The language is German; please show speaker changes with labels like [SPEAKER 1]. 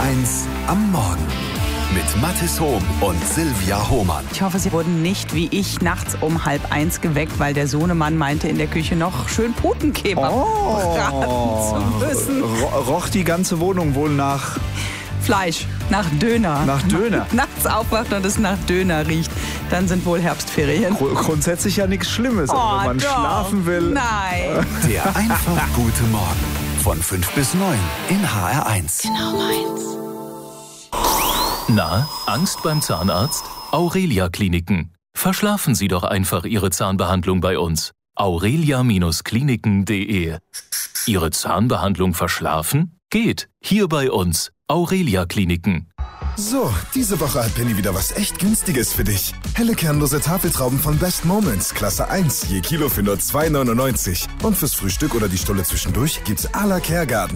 [SPEAKER 1] HR1 am Morgen. Mit Mathis Hohm und Silvia Hohmann.
[SPEAKER 2] Ich hoffe, Sie wurden nicht wie ich nachts um 12:30 geweckt, weil der Sohnemann meinte, in der Küche noch schön Putenkebab braten zu müssen.
[SPEAKER 3] Roch die ganze Wohnung wohl nach
[SPEAKER 2] Fleisch, nach Döner.
[SPEAKER 3] Nach Döner.
[SPEAKER 2] Nachts aufwacht und es nach Döner riecht, dann sind wohl Herbstferien.
[SPEAKER 3] Grundsätzlich ja nichts Schlimmes, aber wenn man
[SPEAKER 2] doch.
[SPEAKER 3] schlafen will.
[SPEAKER 2] Nein.
[SPEAKER 1] Der einfach gute Morgen. Von 5 bis 9 in HR1.
[SPEAKER 2] Genau meins.
[SPEAKER 4] Na, Angst beim Zahnarzt? Aurelia Kliniken. Verschlafen Sie doch einfach Ihre Zahnbehandlung bei uns. aurelia-kliniken.de. Ihre Zahnbehandlung verschlafen? Geht. Hier bei uns. Aurelia Kliniken.
[SPEAKER 5] So, diese Woche hat Penny wieder was echt Günstiges für dich. Helle kernlose Tafeltrauben von Best Moments, Klasse 1, je Kilo für nur 2,99. Und fürs Frühstück oder die Stulle zwischendurch gibt's à la Care Garden.